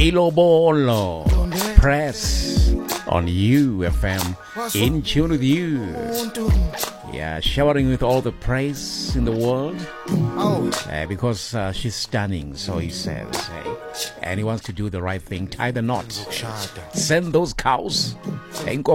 Ilobolo Press on UFM, in tune with you. Yeah, showering with all the praise in the world. Because she's stunning, so he says. And he wants to do the right thing. Tie the knot. Send those cows. And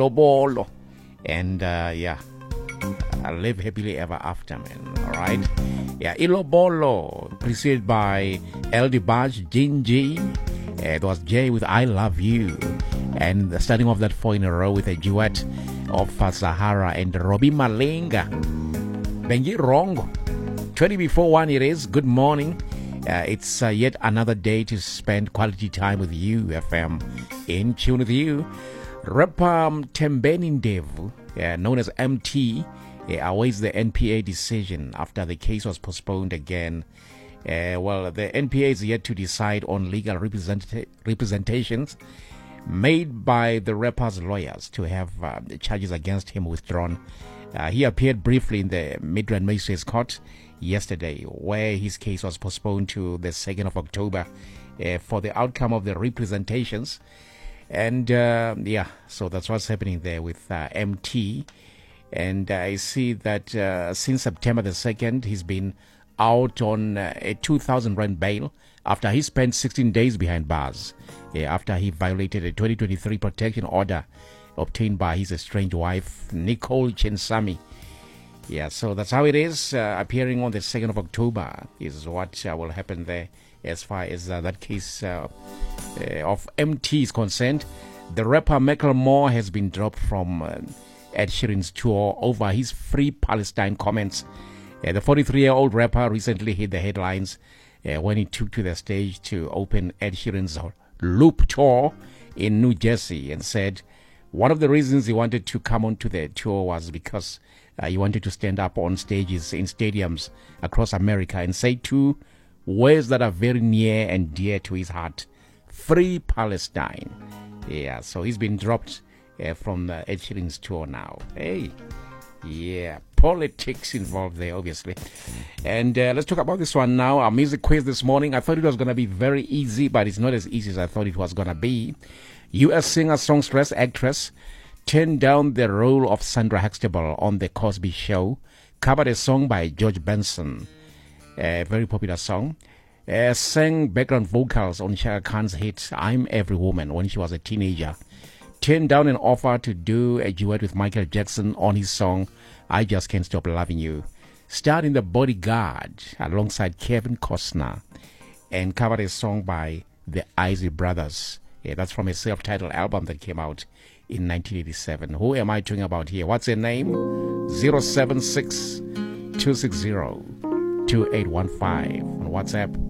I'll live happily ever after, man. Alright? Yeah, Ilobolo, preceded by El Dibaj, Jinji. It was Jay with I Love You. And starting off that 4 in a row with a duet of Sahara and Robbie Malenga. Benji Wrong. 20 before 1 it is. Good morning. It's yet another day to spend quality time with you, FM. In tune with you. Rapper Tembeni Ndevu, known as MT, awaits the NPA decision after the case was postponed again. The NPA is yet to decide on legal representations made by the rapper's lawyers to have the charges against him withdrawn. He appeared briefly in the Midrand Magistrates Court yesterday, where his case was postponed to the 2nd of October for the outcome of the representations. And so that's what's happening there with MT. And I see that since September the 2nd, he's been out on a 2,000 rand bail after he spent 16 days behind bars after he violated a 2023 protection order obtained by his estranged wife, Nicole Chensami. Yeah, so that's how it is. Appearing on the 2nd of October is what will happen there as far as that case of MT is concerned. The rapper Macklemore has been dropped from Ed Sheeran's tour over his Free Palestine comments. The 43-year-old rapper recently hit the headlines when he took to the stage to open Ed Sheeran's Loop tour in New Jersey and said one of the reasons he wanted to come onto the tour was because he wanted to stand up on stages in stadiums across America and say two words that are very near and dear to his heart: Free Palestine. Yeah, so he's been dropped from Ed Sheeran's tour now. Hey, yeah, politics involved there, obviously. And let's talk about this one now. Our music quiz this morning. I thought it was going to be very easy, but it's not as easy as I thought it was going to be. U.S. singer, songstress, actress turned down the role of Sandra Huxtable on The Cosby Show, covered a song by George Benson, a very popular song. Sang background vocals on Shaka Khan's hit I'm Every Woman when she was a teenager. Turned down an offer to do a duet with Michael Jackson on his song I Just Can't Stop Loving You. Starred in The Bodyguard alongside Kevin Costner and covered a song by the Isley Brothers. Yeah, that's from a self-titled album that came out in 1987. Who am I talking about here? What's her name? 076 260 2815 on WhatsApp.